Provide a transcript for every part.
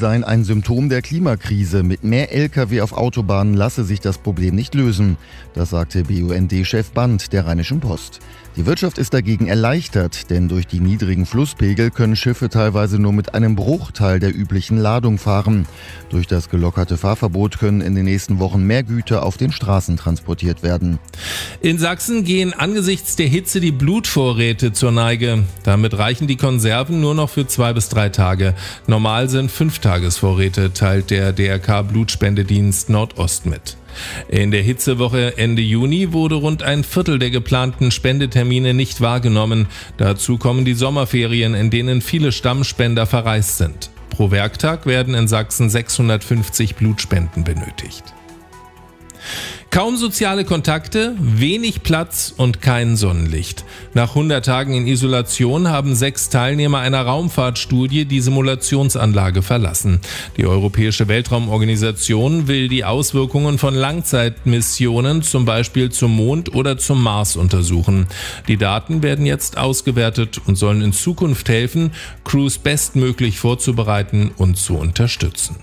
seien ein Symptom der Klimakrise. Mit mehr Lkw auf Autobahnen lasse sich das Problem nicht lösen. Das sagte BUND-Chef Band der Rheinischen Post. Die Wirtschaft ist dagegen erleichtert, denn durch die niedrigen Flusspegel können Schiffe teilweise nur mit einem Bruchteil der üblichen Ladung fahren. Durch das gelockerte Fahrverbot können in den nächsten Wochen mehr Güter auf den Straßen transportiert werden. In Sachsen gehen angesichts der Hitze die Blutvorräte zur Neige. Damit reichen die Konserven nur noch für 2 bis 3 Tage. Normal sind 5-Tagesvorräte, teilt der DRK Blutspendedienst Nordost mit. In der Hitzewoche Ende Juni wurde rund ein Viertel der geplanten Spendetermine nicht wahrgenommen. Dazu kommen die Sommerferien, in denen viele Stammspender verreist sind. Pro Werktag werden in Sachsen 650 Blutspenden benötigt. Kaum soziale Kontakte, wenig Platz und kein Sonnenlicht. Nach 100 Tagen in Isolation haben 6 Teilnehmer einer Raumfahrtstudie die Simulationsanlage verlassen. Die Europäische Weltraumorganisation will die Auswirkungen von Langzeitmissionen, zum Beispiel zum Mond oder zum Mars, untersuchen. Die Daten werden jetzt ausgewertet und sollen in Zukunft helfen, Crews bestmöglich vorzubereiten und zu unterstützen.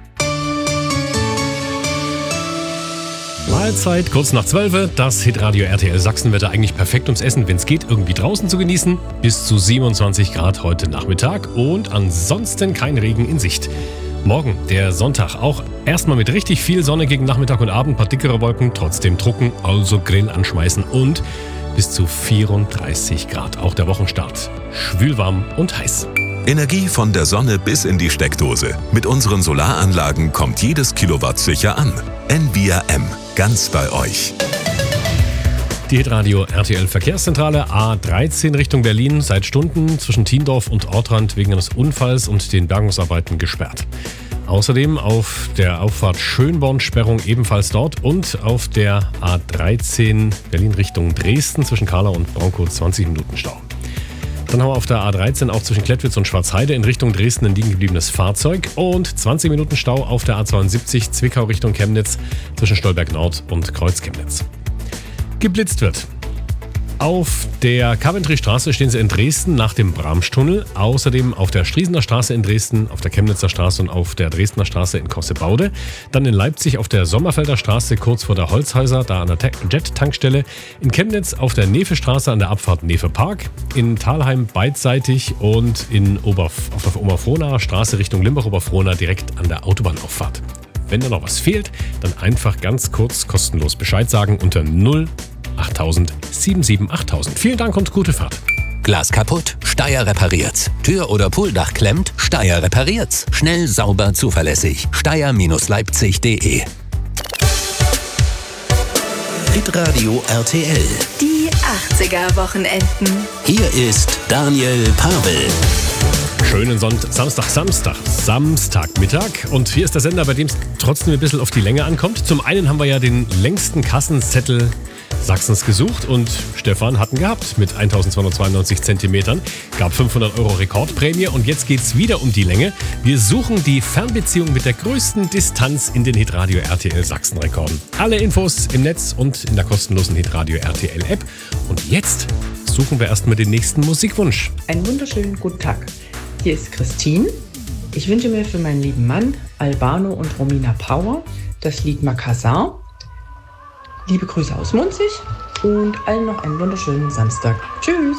Mahlzeit, kurz nach 12. Das Hitradio RTL Sachsenwetter eigentlich perfekt ums Essen, wenn es geht, irgendwie draußen zu genießen. Bis zu 27 Grad heute Nachmittag und ansonsten kein Regen in Sicht. Morgen, der Sonntag, auch erstmal mit richtig viel Sonne gegen Nachmittag und Abend, ein paar dickere Wolken, trotzdem trocken, also Grill anschmeißen und bis zu 34 Grad. Auch der Wochenstart. Schwülwarm und heiß. Energie von der Sonne bis in die Steckdose. Mit unseren Solaranlagen kommt jedes Kilowatt sicher an. Envia M. Ganz bei euch. Die Hitradio RTL Verkehrszentrale A13 Richtung Berlin seit Stunden zwischen Thiendorf und Ortrand wegen eines Unfalls und den Bergungsarbeiten gesperrt. Außerdem auf der Auffahrt Schönborn Sperrung ebenfalls dort und auf der A13 Berlin Richtung Dresden zwischen Kahla und Bronkow 20 Minuten Stau. Dann haben wir auf der A13 auch zwischen Klettwitz und Schwarzheide in Richtung Dresden ein liegen gebliebenes Fahrzeug und 20 Minuten Stau auf der A72 Zwickau Richtung Chemnitz zwischen Stolberg Nord und Kreuz Chemnitz. Geblitzt wird. Auf der Coventry-Straße stehen sie in Dresden nach dem Bramstunnel. Außerdem auf der Striesener Straße in Dresden, auf der Chemnitzer Straße und auf der Dresdner Straße in Kossebaude. Dann in Leipzig auf der Sommerfelder Straße kurz vor der Holzhäuser, da an der Jet-Tankstelle. In Chemnitz auf der Nefe-Straße an der Abfahrt Nefe-Park. In Thalheim beidseitig und auf der Oberfrohnaer Straße Richtung Limbach-Oberfrohna direkt an der Autobahnauffahrt. Wenn da noch was fehlt, dann einfach ganz kurz kostenlos Bescheid sagen unter 08000 77 8000. Vielen Dank und gute Fahrt. Glas kaputt? Steyr repariert's. Tür oder Pooldach klemmt? Steyr repariert's. Schnell, sauber, zuverlässig. Steyr-Leipzig.de. Hitradio RTL. Die 80er-Wochenenden. Hier ist Daniel Pavel. Schönen Samstagmittag. Und hier ist der Sender, bei dem es trotzdem ein bisschen auf die Länge ankommt. Zum einen haben wir ja den längsten Kassenzettel Sachsens gesucht und Stefan hat ihn gehabt mit 1292 Zentimetern, gab 500 € Rekordprämie und jetzt geht's wieder um die Länge. Wir suchen die Fernbeziehung mit der größten Distanz in den Hitradio RTL Sachsen Rekorden. Alle Infos im Netz und in der kostenlosen Hitradio RTL App. Und jetzt suchen wir erstmal den nächsten Musikwunsch. Einen wunderschönen guten Tag. Hier ist Christine. Ich wünsche mir für meinen lieben Mann Albano und Romina Power das Lied Makassar. Liebe Grüße aus Munzig und allen noch einen wunderschönen Samstag. Tschüss!